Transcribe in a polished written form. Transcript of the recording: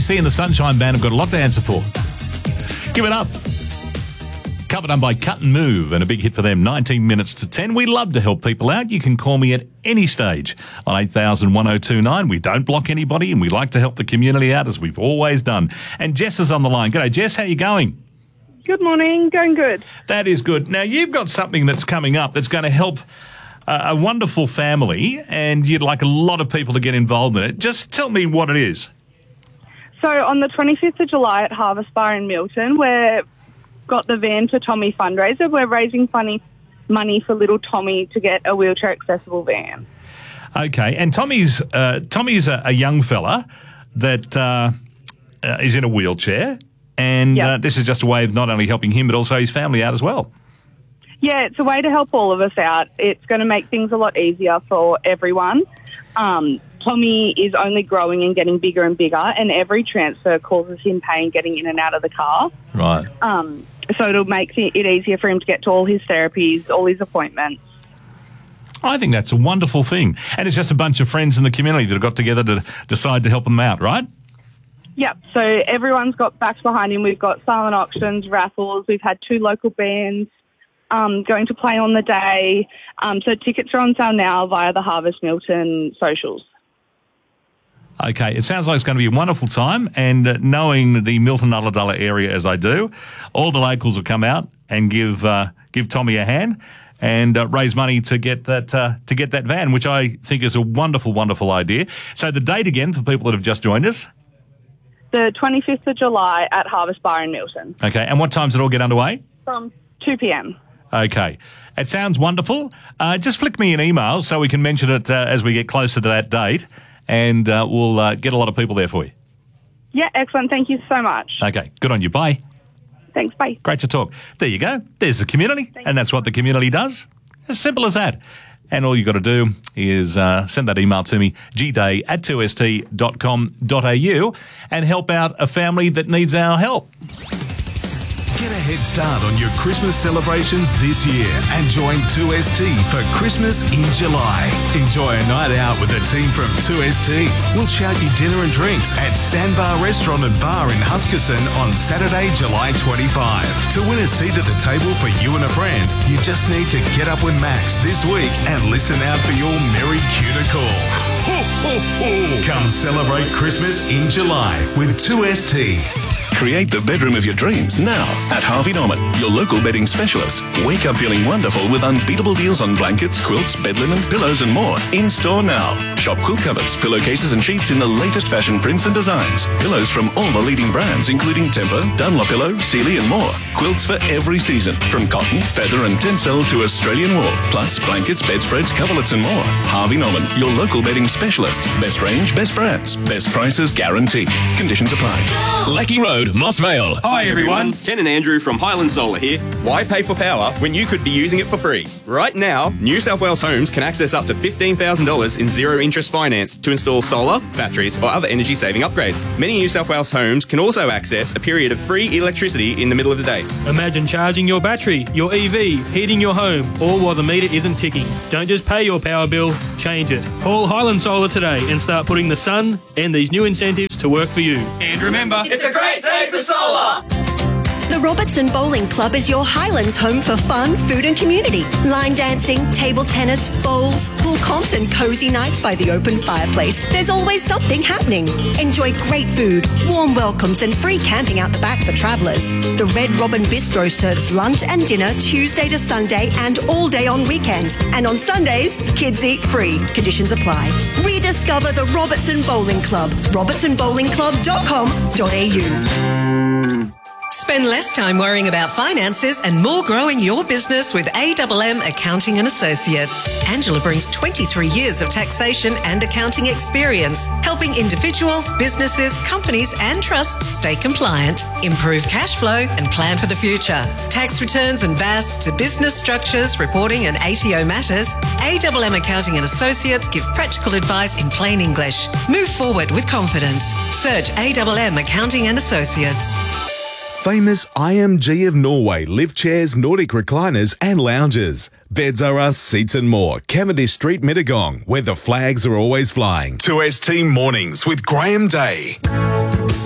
JC and the Sunshine Band have got a lot to answer for. Give it up. Cover done by Cut and Move, and a big hit for them, 19 minutes to 10. We love to help people out. You can call me at any stage on 8000 1029. We don't block anybody, and we like to help the community out as we've always done. And Jess is on the line. G'day, Jess. How you going? Good morning. Going good. That is good. Now, you've got something that's coming up that's going to help a wonderful family, and you'd like a lot of people to get involved in it. Just tell me what it is. So on the 25th of July at Harvest Bar in Milton, we've got the Van for Tommy fundraiser. We're raising money for little Tommy to get a wheelchair-accessible van. Okay, and Tommy's a young fella that is in a wheelchair, and this is just a way of not only helping him but also his family out as well. Yeah, it's a way to help all of us out. It's going to make things a lot easier for everyone. Tommy is only growing and getting bigger and bigger, and every transfer causes him pain getting in and out of the car. Right. So it'll make it easier for him to get to all his therapies, all his appointments. I think that's a wonderful thing. And it's just a bunch of friends in the community that have got together to decide to help them out, right? Yep. So everyone's got backs behind him. We've got silent auctions, raffles. We've had 2 local bands going to play on the day. So tickets are on sale now via the Harvest Milton socials. Okay, it sounds like it's going to be a wonderful time, and knowing the Milton-Ulladulla area as I do, all the locals will come out and give Tommy a hand and raise money to get that van, which I think is a wonderful, wonderful idea. So the date again for people that have just joined us? The 25th of July at Harvest Bar in Milton. Okay, and what time does it all get underway? From 2 p.m. Okay, it sounds wonderful. Just flick me an email so we can mention it as we get closer to that date. And we'll get a lot of people there for you. Yeah, excellent. Thank you so much. Okay, good on you. Bye. Thanks, bye. Great to talk. There you go. There's the community, and that's what the community does. As simple as that. And all you got to do is send that email to me, gday@2st.com.au, and help out a family that needs our help. Get a head start on your Christmas celebrations this year and join 2ST for Christmas in July. Enjoy a night out with the team from 2ST. We'll shout you dinner and drinks at Sandbar Restaurant and Bar in Huskisson on Saturday, July 25. To win a seat at the table for you and a friend, you just need to get up with Max this week and listen out for your Merry Cuter call. Ho, ho, ho. Come celebrate Christmas in July with 2ST. Create the bedroom of your dreams now at Harvey Norman, your local bedding specialist. Wake up feeling wonderful with unbeatable deals on blankets, quilts, bed linen, pillows and more. In store now. Shop quilt covers, pillowcases and sheets in the latest fashion prints and designs. Pillows from all the leading brands including Tempur, Dunlopillow, Sealy and more. Quilts for every season from cotton, feather and tencel to Australian wool. Plus blankets, bedspreads, coverlets and more. Harvey Norman, your local bedding specialist. Best range, best brands, best prices guaranteed. Conditions apply. Lecky Road, Moss Vale. Hi everyone, Ken and Andrew from Highland Solar here. Why pay for power when you could be using it for free? Right now, New South Wales Homes can access up to $15,000 in zero interest finance to install solar, batteries or other energy saving upgrades. Many New South Wales homes can also access a period of free electricity in the middle of the day. Imagine charging your battery, your EV, heating your home, all while the meter isn't ticking. Don't just pay your power bill, change it. Call Highland Solar today and start putting the sun and these new incentives to work for you. And remember, it's a great day for solar. The Robertson Bowling Club is your Highlands home for fun, food and community. Line dancing, table tennis, bowls, pool comps and cosy nights by the open fireplace. There's always something happening. Enjoy great food, warm welcomes and free camping out the back for travellers. The Red Robin Bistro serves lunch and dinner Tuesday to Sunday and all day on weekends. And on Sundays, kids eat free. Conditions apply. Rediscover the Robertson Bowling Club. robertsonbowlingclub.com.au. Spend less time worrying about finances and more growing your business with AMM Accounting and Associates. Angela brings 23 years of taxation and accounting experience, helping individuals, businesses, companies and trusts stay compliant, improve cash flow and plan for the future. Tax returns and VAS to business structures, reporting and ATO matters, AMM Accounting and Associates give practical advice in plain English. Move forward with confidence. Search AMM Accounting and Associates. Famous IMG of Norway lift chairs, Nordic recliners and lounges. Beds are us, seats and more. Cavendish Street, Mittagong, where the flags are always flying. 2ST Mornings with Graham Day.